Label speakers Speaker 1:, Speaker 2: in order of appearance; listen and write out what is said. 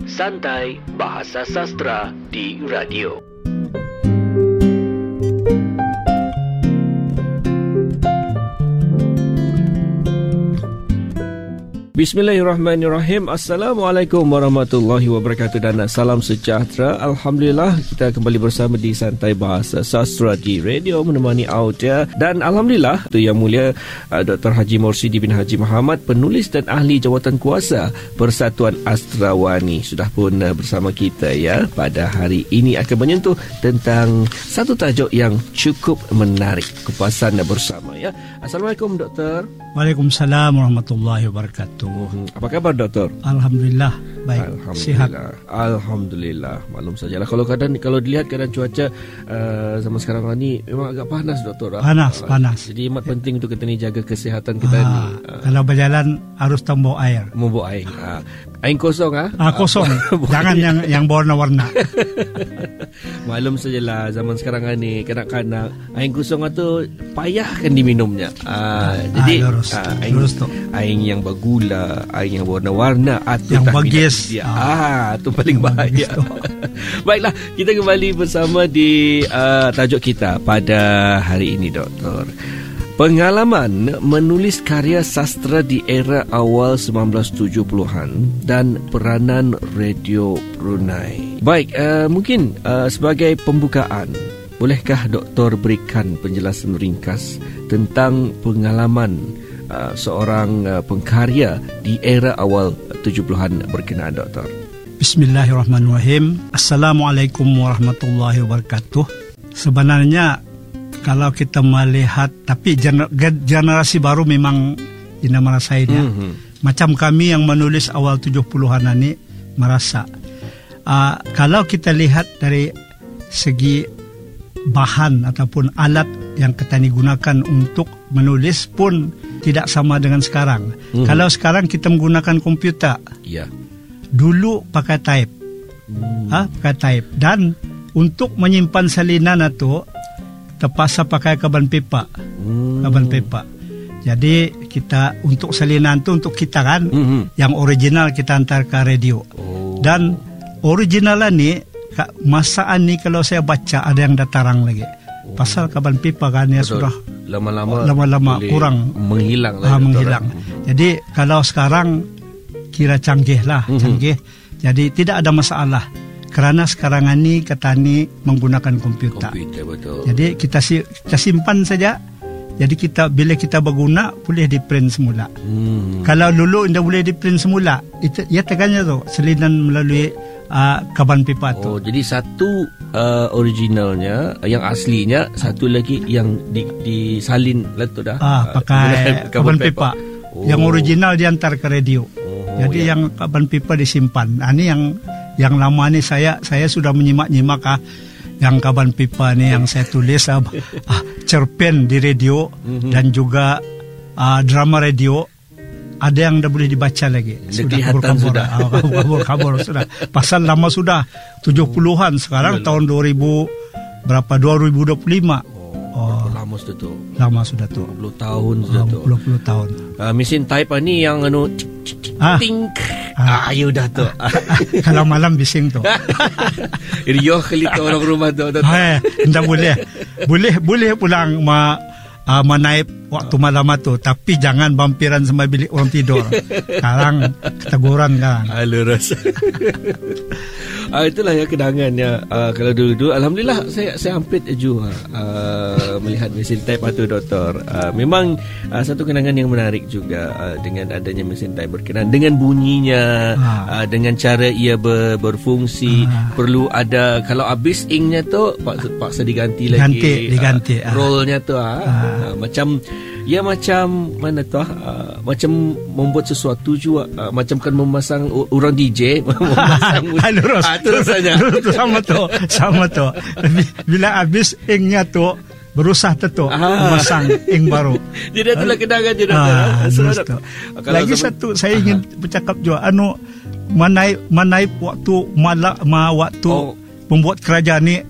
Speaker 1: Santai Bahasa Sastra di radio.
Speaker 2: Bismillahirrahmanirrahim. Assalamualaikum warahmatullahi wabarakatuh dan salam sejahtera. Alhamdulillah kita kembali bersama di Santai Bahasa Sastra di radio menemani audia. Dan Alhamdulillah itu yang mulia Dr. Haji Morsidi bin Haji Muhammad, penulis dan ahli jawatan kuasa Persatuan Astrawani sudah pun bersama kita ya. Pada hari ini akan menyentuh tentang satu tajuk yang cukup menarik, kupasan bersama ya. Assalamualaikum Doktor.
Speaker 3: Waalaikumsalam warahmatullahi wabarakatuh.
Speaker 2: Apa kabar Doktor?
Speaker 3: Alhamdulillah baik. Sihat.
Speaker 2: Alhamdulillah. Maklum sajalah kalau dilihat keadaan cuaca zaman sekarang ni memang agak panas Doktor.
Speaker 3: Panas.
Speaker 2: Jadi amat penting untuk kita ni jaga kesihatan kita ni.
Speaker 3: Kalau berjalan harus tambah air.
Speaker 2: Membawa air. Air kosong
Speaker 3: kosong. Jangan yang berwarna-warna.
Speaker 2: Maklum sajalah zaman sekarang ni kadang-kadang air kosong tu payahkan diminumnya. Jadi air yang bergula, air yang berwarna-warna atau
Speaker 3: yang bagis
Speaker 2: itu paling bahaya. Baiklah, kita kembali bersama di tajuk kita pada hari ini Doktor. Pengalaman menulis karya sastra di era awal 1970-an dan peranan Radio Brunei. Baik, mungkin sebagai pembukaan, bolehkah Doktor berikan penjelasan ringkas tentang pengalaman seorang pengkarya di era awal 70-an berkenaan Doktor?
Speaker 3: Bismillahirrahmanirrahim. Assalamualaikum warahmatullahi wabarakatuh. Sebenarnya kalau kita melihat, tapi generasi baru memang tidak merasain ya. Macam kami yang menulis awal 70-an ini merasa. Kalau kita lihat dari segi bahan ataupun alat yang kita gunakan untuk menulis pun tidak sama dengan sekarang. Kalau sekarang kita menggunakan komputer, dulu pakai type, pakai type. Dan untuk menyimpan salinan itu terpaksa pakai kaban pipa, Jadi kita untuk salinan tu untuk kita kan, yang original kita hantar ke radio. Dan original ni masaan ni kalau saya baca ada yang dah tarang lagi. Pasal kaban pipa kan ya sudah lama-lama kurang
Speaker 2: menghilang.
Speaker 3: Jadi kalau sekarang kira canggih. Jadi tidak ada masalah. Kerana sekarang ini kita ni menggunakan komputer
Speaker 2: betul.
Speaker 3: Jadi kita simpan saja. Jadi bila kita berguna boleh di print semula. Kalau dulu tidak boleh di print semula, itu ya tegannya tu salinan melalui kaban pipa tu.
Speaker 2: Jadi satu originalnya, yang aslinya, satu lagi yang disalin letup dah.
Speaker 3: Pakai kaban pipa. Yang original diantar ke radio. Jadi yang kaban pipa disimpan. Ini yang lama ni saya sudah menyimak yang kaban pipa ni yang saya tulis cerpen di radio dan juga drama radio. Ada yang dah boleh dibaca lagi. Sudah kabur sudah. Pasal lama sudah 70-an, sekarang tahun 2025. Lama sudah tu.
Speaker 2: 20 tahun sudah tu.
Speaker 3: 20 tahun.
Speaker 2: Mesin type ni yang ting. Dah tu.
Speaker 3: Kalau malam bising tu.
Speaker 2: Riuh kali orang rumah tu.
Speaker 3: Tidak boleh. Boleh pulang menaip waktu malam tu, tapi jangan bampiran sampai bilik orang tidur. Sekarang keteguran kan.
Speaker 2: Lurus. Itulah ya kenangannya. Kalau dulu alhamdulillah saya hampir juga melihat mesin type itu Doktor. Memang satu kenangan yang menarik juga dengan adanya mesin type berkenaan dengan bunyinya, dengan cara ia berfungsi. Perlu ada, kalau habis inknya tu paksa diganti lagi. Diganti. Rollnya tu macam mana tu macam membuat sesuatu juga, macam kan memasang orang DJ memasang terus saja. Sama tu. Bila habis inknya tu berusaha memasang ink baru. Jadi itulah kenangan je Doktor.
Speaker 3: Lagi satu saya ingin bercakap juga, menaip waktu waktu membuat kerajaan ni